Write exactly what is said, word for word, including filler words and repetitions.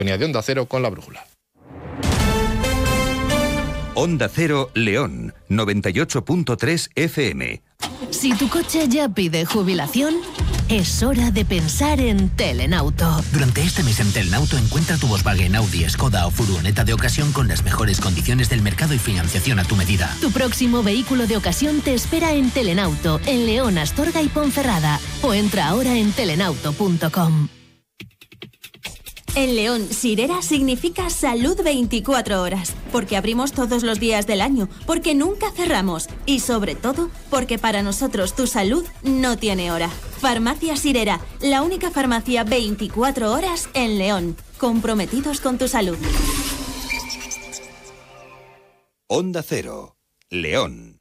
De Onda Cero con la brújula. Onda Cero León, noventa y ocho punto tres F M. Si tu coche ya pide jubilación, es hora de pensar en Telenauto. Durante este mes en Telenauto encuentra tu Volkswagen, Audi, Skoda o furgoneta de ocasión con las mejores condiciones del mercado y financiación a tu medida. Tu próximo vehículo de ocasión te espera en Telenauto, en León, Astorga y Ponferrada. O entra ahora en telenauto punto com. En León, Sirera significa salud veinticuatro horas, porque abrimos todos los días del año, porque nunca cerramos y sobre todo, porque para nosotros tu salud no tiene hora. Farmacia Sirera, la única farmacia veinticuatro horas en León, comprometidos con tu salud. Onda Cero, León.